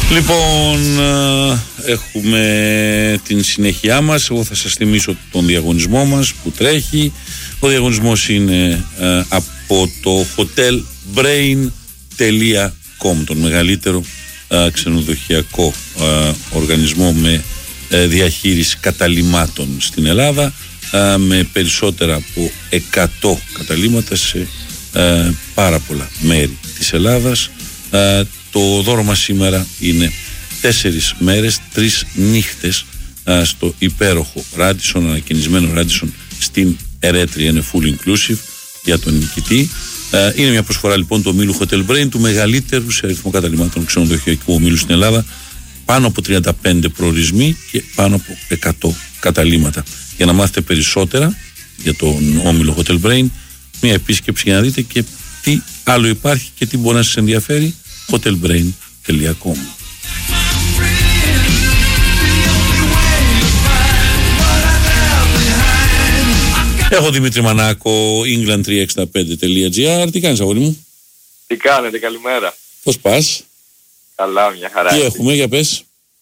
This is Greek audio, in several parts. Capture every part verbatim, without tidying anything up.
Λοιπόν, έχουμε την συνέχειά μας. Εγώ θα σας θυμίσω τον διαγωνισμό μας που τρέχει. Ο διαγωνισμός είναι από το hotel brain τελεία com, τον μεγαλύτερο ξενοδοχειακό οργανισμό με διαχείριση καταλυμάτων στην Ελλάδα, με περισσότερα από εκατό καταλύματα σε πάρα πολλά μέρη της Ελλάδας. Το δώρο μας σήμερα είναι τέσσερις μέρες, τρεις νύχτες στο υπέροχο Radisson, ανακαινισμένο Radisson στην Ερέτρια. Είναι full inclusive για τον νικητή. Είναι μια προσφορά λοιπόν του ομίλου Hotel Brain, του μεγαλύτερου σε αριθμό καταλυμάτων ξενοδοχειακού ομίλου στην Ελλάδα. Πάνω από τριάντα πέντε προορισμοί και πάνω από εκατό καταλύματα. Για να μάθετε περισσότερα για τον όμιλο Hotel Brain, μια επίσκεψη για να δείτε και τι άλλο υπάρχει και τι μπορεί να σας ενδιαφέρει. hotel brain τελεία com. Έχω Δημήτρη Μανάκο, england τριακόσια εξήντα πέντε τελεία gr. Τι κάνεις, αγόρι μου? Τι κάνετε, καλημέρα. Πώς πας? Καλά, μια χαρά. Τι έχουμε, για πες.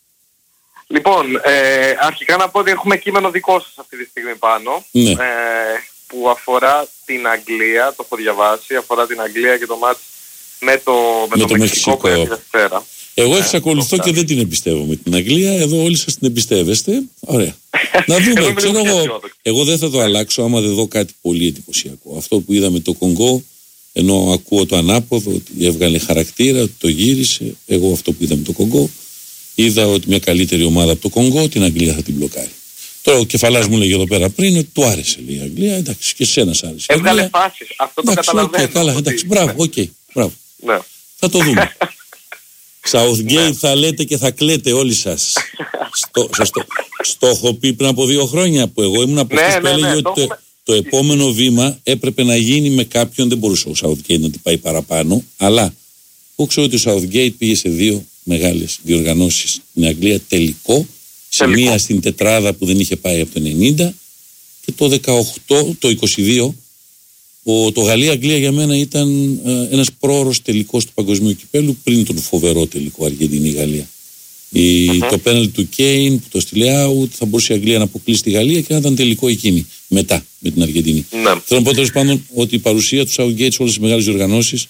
Λοιπόν, ε, αρχικά να πω ότι έχουμε κείμενο δικό σας αυτή τη στιγμή πάνω, ναι. ε, που αφορά την Αγγλία, το έχω διαβάσει, αφορά την Αγγλία και το μάτς με το, με με το, το Μεξικό, Μεξικό που έχει Δευτέρα. Εγώ ε, εξακολουθώ και δεν την εμπιστεύομαι την Αγγλία. Εδώ όλοι σας την εμπιστεύεστε. Ωραία. Να δούμε. Ξέρω εγώ, εγώ δεν θα το αλλάξω άμα δεν δω κάτι πολύ εντυπωσιακό. Αυτό που είδαμε το Κονγκό, ενώ ακούω το ανάποδο, ότι έβγαλε χαρακτήρα, ότι το γύρισε. Εγώ αυτό που είδαμε το Κονγκό, είδα ότι μια καλύτερη ομάδα από το Κονγκό την Αγγλία θα την μπλοκάρει. Τώρα ο Κεφαλάς μου λέγε εδώ πέρα πριν ότι του άρεσε, λέει, η Αγγλία. Εντάξει, και εσένα άρεσε. Έβγαλε φάσεις. Αυτό το καταλαβαίνω. Okay, καλά, εντάξει, μπράβο, οκ. Okay, μπράβο. Ναι. Θα το δούμε. Southgate ναι. Θα λέτε και θα κλαίτε όλοι σας. στο, σας το, στο έχω πει πριν από δύο χρόνια που εγώ ήμουν από αυτούς ναι, που έλεγε ναι, ναι, ότι το, το, το επόμενο βήμα έπρεπε να γίνει με κάποιον. Δεν μπορούσε ο Southgate να την πάει παραπάνω. Αλλά εγώ ξέρω ότι ο Southgate πήγε σε δύο μεγάλες διοργανώσεις στην Αγγλία τελικό. Σε τελικό. Μία στην τετράδα που δεν είχε πάει από το ενενήντα και το δεκαοκτώ, το είκοσι δύο. Ο, το Γαλλία-Αγγλία για μένα ήταν ε, ένας πρόωρος τελικός του παγκοσμίου κυπέλου πριν τον φοβερό τελικό Αργεντινή-Γαλλία. Uh-huh. Το πέναλτι του Κέιν που το στείλε out, θα μπορούσε η Αγγλία να αποκλείσει τη Γαλλία και να ήταν τελικό εκείνη μετά με την Αργεντινή. Uh-huh. Θέλω να πω τέλος πάντων ότι η παρουσία του Southgate σε όλες τις μεγάλες διοργανώσεις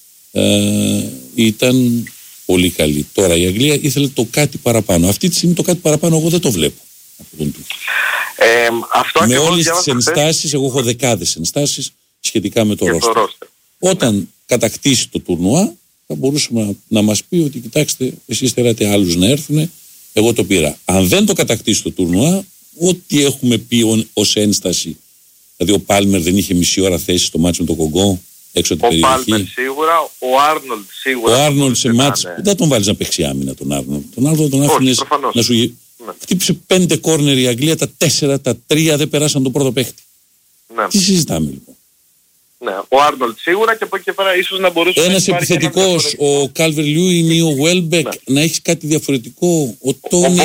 ε, ήταν πολύ καλή. Τώρα η Αγγλία ήθελε το κάτι παραπάνω. Αυτή τη στιγμή το κάτι παραπάνω εγώ δεν το βλέπω από τον του. Ε, αυτό με όλες τις ενστάσεις, εγώ έχω δεκάδες ενστάσεις σχετικά με το ρόστερ. Όταν ναι. κατακτήσει το τουρνουά θα μπορούσαμε να, να μας πει ότι κοιτάξτε, εσείς θέλατε άλλους να έρθουν, εγώ το πήρα. Αν δεν το κατακτήσει το τουρνουά, ό,τι έχουμε πει ως ένσταση, δηλαδή ο Πάλμερ δεν είχε μισή ώρα θέση στο μάτσο με τον Κονγκό έξω από την περιοχή. Ο Πάλμερ σίγουρα, ο Άρνολντ σίγουρα. Ο Άρνολντ σε μάτσο, ναι. δεν τον βάλεις να παίξει άμυνα τον Άρνολντ. Τον Άρνολντ τον άφηνες να σου ναι. χτύπησε πέντε κόρνερ η Αγγλία, τα τέσσερα, τα τρία δεν περάσαν τον πρώτο παίχτη. Ναι. Τι συζητάμε λοιπόν. Ναι, ο Άρνολτ σίγουρα και από εκεί και πέρα ίσως να μπορούσε ένας να επιθετικός, ο Κάλβερ Λιούιν ή ο Βέλμπεκ, ναι. να έχει κάτι διαφορετικό. Ο Τόνι,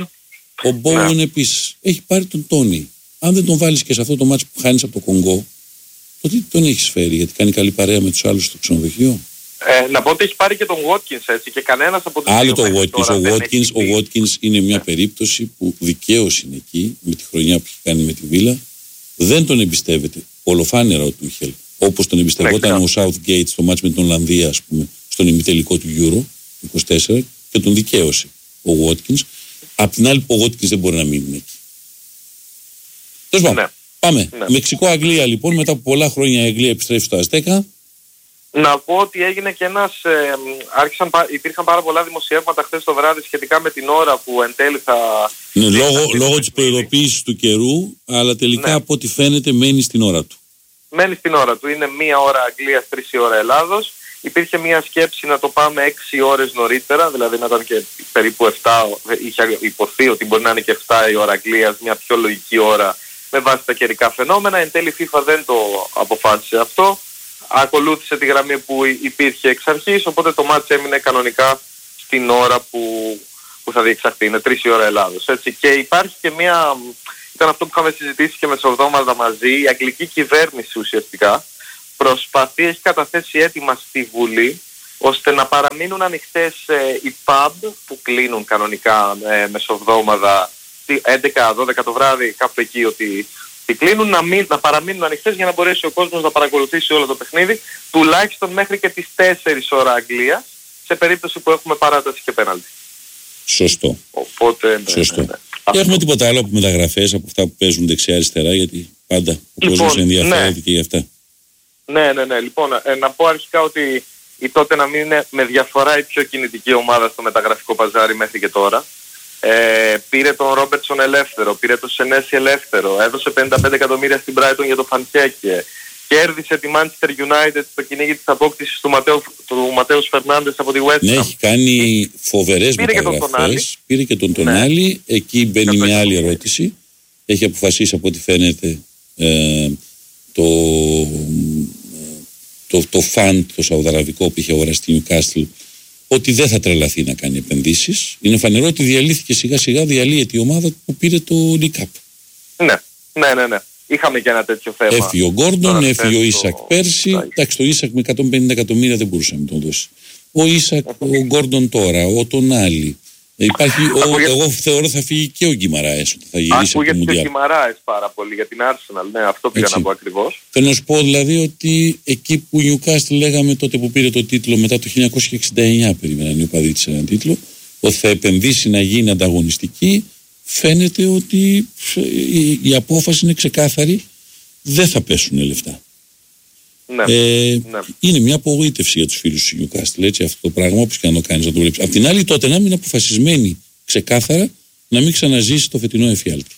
ο Μπόουεν ναι. επίσης. Έχει πάρει τον Τόνι. Αν δεν τον βάλεις και σε αυτό το μάτσο που χάνεις από το Κονγκό, τότε τι τον έχεις φέρει, γιατί κάνει καλή παρέα με τους άλλους στο ξενοδοχείο. Ε, να πω ότι έχει πάρει και τον Watkins έτσι και κανένας από τους άλλο το Watkins. Ο Watkins, ο Watkins είναι μια ναι. περίπτωση που δικαίως είναι εκεί με τη χρονιά που έχει κάνει με τη Βίλα. Δεν τον εμπιστεύεται ολοφάνερα ο Τούχελ, όπως τον εμπιστευόταν ναι, ο Southgate στο μάτς με την Ολλανδία, ας πούμε, στον ημιτελικό του Euro είκοσι τέσσερα και τον δικαίωσε ο Watkins. Απ' την άλλη, ο Watkins δεν μπορεί να μείνει εκεί. Τέλος πάντων, ναι. πάμε. Ναι. Μεξικό-Αγγλία λοιπόν, μετά από πολλά χρόνια η Αγγλία επιστρέφει στο Αζτέκα. Να πω ότι έγινε και ένας, ε, άρχισαν, υπήρχαν πάρα πολλά δημοσιεύματα χθες το βράδυ σχετικά με την ώρα που εν τέλει θα... Ναι, λόγω, λόγω της προειδοποίησης του καιρού, αλλά τελικά ναι. από ό,τι φαίνεται μένει στην ώρα του. Μένει στην ώρα του. Είναι μία ώρα Αγγλίας, τρεις η ώρα Ελλάδος. Υπήρχε μία σκέψη να το πάμε έξι ώρες νωρίτερα, δηλαδή να ήταν και περίπου επτά, είχε υποθεί ότι μπορεί να είναι και επτά η ώρα Αγγλίας, μια πιο λογική ώρα με βάση τα καιρικά φαινόμενα. Εν τέλει η FIFA δεν το αποφάσισε αυτό. Ακολούθησε τη γραμμή που υπήρχε εξ αρχής, οπότε το μάτς έμεινε κανονικά στην ώρα που, που θα διεξαχθεί. Είναι τρεις η ώρα Ελλάδος. Έτσι. Και υπάρχει και μία, ήταν αυτό που είχαμε συζητήσει και μεσοβδόμαδα μαζί, η αγγλική κυβέρνηση ουσιαστικά προσπαθεί, έχει καταθέσει έτοιμα στη Βουλή ώστε να παραμείνουν ανοιχτές ε, οι pub που κλείνουν κανονικά ε, μεσοβδόμαδα έντεκα δώδεκα το βράδυ, κάπου εκεί ότι, ότι κλείνουν, να, μην, να παραμείνουν ανοιχτές για να μπορέσει ο κόσμος να παρακολουθήσει όλο το παιχνίδι, τουλάχιστον μέχρι και τις τέσσερις ώρα Αγγλίας, σε περίπτωση που έχουμε παράταση και πέναλτι. Σωστό. Οπότε, ναι, Σωστό. Ναι, ναι. Και έχουμε τίποτα άλλο από μεταγραφές, από αυτά που παίζουν δεξιά-αριστερά, γιατί πάντα ο λοιπόν, κόσμος ενδιαφέρεται ναι. και για αυτά. Ναι, ναι, ναι. Λοιπόν, ε, να πω αρχικά ότι η τότε να μην είναι με διαφορά η πιο κινητική ομάδα στο μεταγραφικό παζάρι μέχρι και τώρα. Ε, πήρε τον Ρόμπερτσον ελεύθερο, πήρε τον Σενέσι ελεύθερο, έδωσε πενήντα πέντε εκατομμύρια στην Brighton για το Φαντιέκε, κέρδισε τη Manchester United στο κυνήγι της απόκτησης του, Ματέου, του Ματέους Φερνάντες από τη West Ham. Ναι, έχει κάνει φοβερές μεταγραφές, πήρε και τον Τονάλι, ναι. Εκεί μπαίνει μια άλλη ερώτηση, έχει αποφασίσει από ό,τι φαίνεται ε, το, το, το φαντ, το σαουδαραβικό που είχε αγοραστεί η Newcastle, ότι δεν θα τρελαθεί να κάνει επενδύσεις. Είναι φανερό ότι διαλύθηκε σιγά σιγά, διαλύεται η ομάδα που πήρε το League Cup. Ναι, ναι, ναι, ναι. Είχαμε και ένα τέτοιο θέμα. Έφυγε ο Γκόρντον, έφυγε ο Ίσακ το... πέρσι. Εντάξει, το Ίσακ με εκατόν πενήντα εκατομμύρια δεν μπορούσε να τον δώσει. Ο Ίσακ, ο Γκόρντον τώρα, ο Τονάλι. Υπάρχει, ο, εγώ θεωρώ θα φύγει και ο Γκιμαράες όταν θα γυρίσει από το Μουντιάλ. Ακούγεται και ο Γκιμαράες πάρα πολύ για την Arsenal. Ναι, αυτό πήγα να πω ακριβώς. Θέλω να σου πω δηλαδή ότι εκεί που η Newcastle λέγαμε τότε που πήρε το τίτλο μετά το χίλια εννιακόσια εξήντα εννιά, περίμεναν οι οπαδοί της έναν τίτλο, ότι θα επενδύσει να γίνει ανταγωνιστική. Φαίνεται ότι η, η απόφαση είναι ξεκάθαρη, δεν θα πέσουν λεφτά. Ναι, ε, ναι. Είναι μια απογοήτευση για τους φίλους του Newcastle, έτσι, αυτό το πράγμα, όπως και να το κάνεις να το βλέπεις. Απ' την άλλη τότε να είναι αποφασισμένη ξεκάθαρα να μην ξαναζήσει το φετινό εφιάλτη.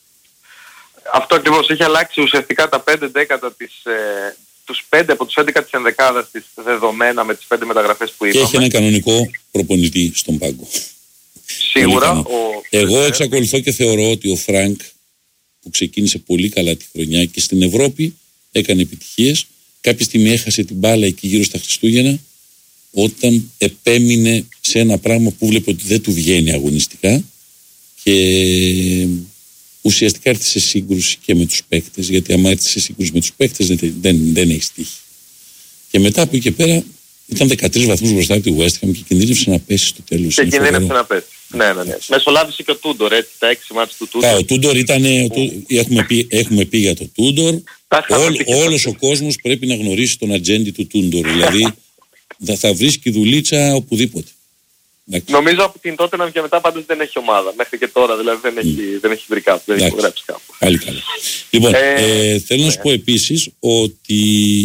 Αυτό ακριβώς, έχει αλλάξει ουσιαστικά τα πέντε δέκατα της, ε, τους πέντε από τους έντεκα της ενδεκάδας της δεδομένα με τις πέντε μεταγραφές που είπαμε. Και έχει ένα κανονικό προπονητή στον πάγκο. Σίγουρα. Ο... Εγώ εξακολουθώ και θεωρώ ότι ο Φρανκ, που ξεκίνησε πολύ καλά τη χρονιά και στην Ευρώπη έκανε επιτυχίες, κάποια στιγμή έχασε την μπάλα εκεί γύρω στα Χριστούγεννα, όταν επέμεινε σε ένα πράγμα που βλέπει ότι δεν του βγαίνει αγωνιστικά και ουσιαστικά έρθει σε σύγκρουση και με τους παίκτες, γιατί άμα έρθει σε σύγκρουση με τους παίκτες δεν, δεν, δεν έχει τύχη. Και μετά από εκεί και πέρα ήταν δεκατρείς βαθμούς μπροστά από τη West Ham και κινδύνευσε να πέσει στο τέλος. Και κινδύνευσε να πέσει. Ναι, ναι, ναι. Μεσολάβησε και ο Τούντορ, έτσι, τα έξι μάτς του Τούντορ. Ο Τούντορ ήταν, που... έχουμε, πει, έχουμε πει για το Τούντορ, όλος ο κόσμος πρέπει να γνωρίσει τον ατζέντη του Τούντορ, δηλαδή θα, θα βρίσκει δουλίτσα οπουδήποτε. Νομίζω από την τότε να και μετά πάντως δεν έχει ομάδα, μέχρι και τώρα δηλαδή δεν έχει, mm. δεν έχει βρει κάπου, δεν έχει γράψει κάπου. Πάλι καλά. Λοιπόν, ε, ε, θέλω να σου πω επίσης ότι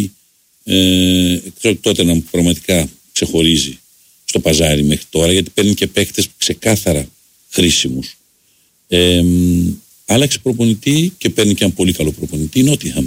ε, τότε να πραγματικά ξεχωρίζει στο παζάρι μέχρι τώρα, γιατί παίρνει και παίκτες ξεκάθαρα χρήσιμους. Ε, άλλαξε προπονητή και παίρνει και έναν πολύ καλό προπονητή, η Νότιχαμ.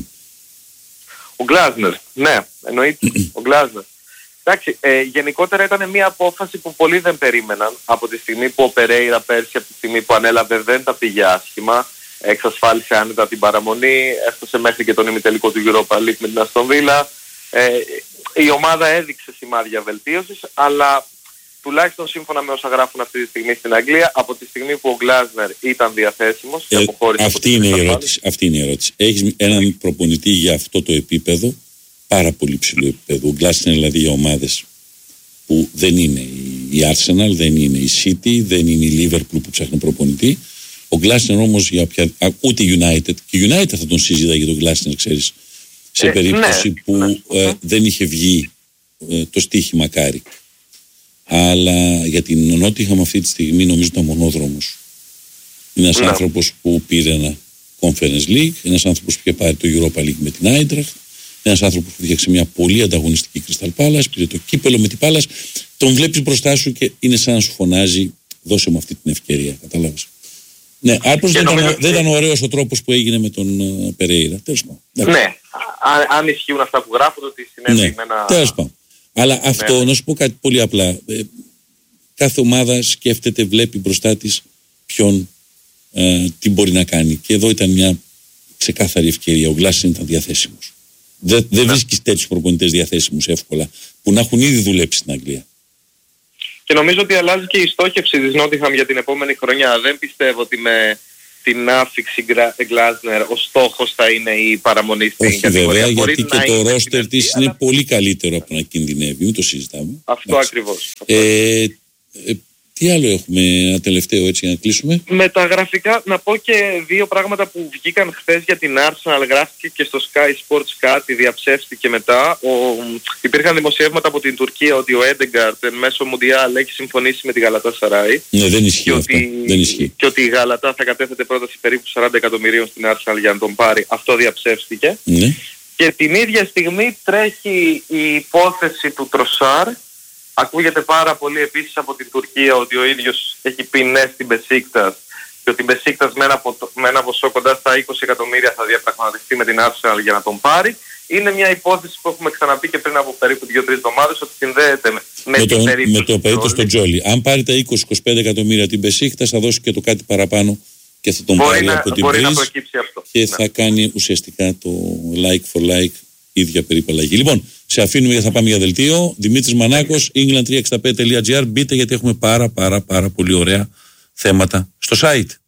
Ο Γκλάζνερ, ναι, εννοείται, ο Γκλάζνερ. Εντάξει, ε, γενικότερα ήταν μια απόφαση που πολλοί δεν περίμεναν. Από τη στιγμή που ο Περέιρα πέρσι, από τη στιγμή που ανέλαβε, δεν τα πήγε άσχημα. Εξασφάλισε άνετα την παραμονή, έφτασε μέχρι και τον ημιτελικό του Europa League με την Αστον Βίλα. Ε, η ομάδα έδειξε σημάδια βελτίωσης, αλλά τουλάχιστον σύμφωνα με όσα γράφουν αυτή τη στιγμή στην Αγγλία, από τη στιγμή που ο Γκλάζνερ ήταν διαθέσιμος και ε, αποχώρησε αυτή, από είναι η ερώτηση, αυτή είναι η ερώτηση. Έχεις έναν προπονητή για αυτό το επίπεδο, πάρα πολύ ψηλό επίπεδο. Ο Γκλάζνερ δηλαδή για ομάδες που δεν είναι η Arsenal, δεν είναι η City, δεν είναι η Liverpool που ψάχνει προπονητή. Ο Γκλάζνερ όμως για οποια... ούτε United, και United θα τον συζήταγε τον Γκλάζνερ, ξέρεις, σε ε, περίπτωση ναι, που ναι. Ε, δεν είχε βγει ε, το στοίχημα Κάρι. Αλλά για την Νότιχαμ αυτή τη στιγμή νομίζω ήταν μονόδρομος. Είναι ένας ναι. άνθρωπος που πήρε ένα Conference League, ένας άνθρωπος που είχε πάρει το Europa League με την Eintracht, ένας άνθρωπος που φτιάξε μια πολύ ανταγωνιστική Crystal Palace, πήρε το κύπελο με την Palace, τον βλέπεις μπροστά σου και είναι σαν να σου φωνάζει δώσε μου αυτή την ευκαιρία, κατάλαβες. Ναι, άπως δεν, νομίζω... ήταν, δεν ήταν ωραίος ο τρόπος που έγινε με τον uh, Περέιρα. Τέλος πάντων. Ναι, αν, αν ισχύουν αυτά που γράφονται ότι συνέβη ναι, με ένα... τέλος πάντων. Αλλά αυτό, ναι. να σου πω κάτι πολύ απλά. Ε, κάθε ομάδα σκέφτεται, βλέπει μπροστά της ποιον, ε, τι μπορεί να κάνει. Και εδώ ήταν μια ξεκάθαρη ευκαιρία. Ο Γκλάσιν ήταν διαθέσιμος. Δεν, δεν ναι. βρίσκεις τέτοιους προπονητές διαθέσιμους εύκολα, που να έχουν ήδη δουλέψει στην Αγγλία. Και νομίζω ότι αλλάζει και η στόχευση της Νότιχαμ για την επόμενη χρονιά. Δεν πιστεύω ότι με την άφηξη Γκλάζνερ ο στόχος θα είναι η παραμονή στην Όχι κατηγορία. βέβαια, Μπορεί γιατί και το ρόστερ της αλλά... είναι πολύ καλύτερο από να κινδυνεύει, μην το συζητάμε. Αυτό Εντάξει. ακριβώς. Ε, ε, τι άλλο έχουμε, ένα τελευταίο έτσι για να κλείσουμε? Με τα γραφικά, να πω και δύο πράγματα που βγήκαν χθες για την Arsenal, γράφτηκε και στο Sky Sports κάτι, διαψεύστηκε μετά. Ο, υπήρχαν δημοσιεύματα από την Τουρκία ότι ο Έντεγκαρτ εν μέσω Μουντιάλ έχει συμφωνήσει με τη Γαλατάσαράι. Ναι, δεν ισχύει και αυτό. ότι, δεν ισχύει. Και ότι η Γαλατά θα κατέθετε πρόταση περίπου σαράντα εκατομμυρίων στην Arsenal για να τον πάρει. Αυτό διαψεύστηκε. Ναι. Και την ίδια στιγμή τρέχει η υπόθεση του Τροσάρ. Ακούγεται πάρα πολύ επίσης από την Τουρκία ότι ο ίδιος έχει πει ναι στην Μπεσίκτας και ότι η Μπεσίκτας με ένα, με ένα ποσό κοντά στα είκοσι εκατομμύρια θα διαπραγματευτεί με την Arsenal για να τον πάρει. Είναι μια υπόθεση που έχουμε ξαναπεί και πριν από περίπου δύο τρεις εβδομάδες ότι συνδέεται με, με, με, την το, περίπτωση με το περίπτωση του Τζόλι. Αν πάρει τα είκοσι με είκοσι πέντε εκατομμύρια την Μπεσίκτας θα δώσει και το κάτι παραπάνω και θα τον μπορεί πάρει να, από την μπορεί Μπρίζ να προκύψει αυτό. Και ναι. θα κάνει ουσιαστικά το like for like, ίδια περίπου αλλαγή. Λοιπόν, σε αφήνουμε γιατί θα πάμε για δελτίο. Δημήτρης Μανάκος, england τριακόσια εξήντα πέντε τελεία gr. Μπείτε γιατί έχουμε πάρα πάρα πάρα πολύ ωραία θέματα στο site.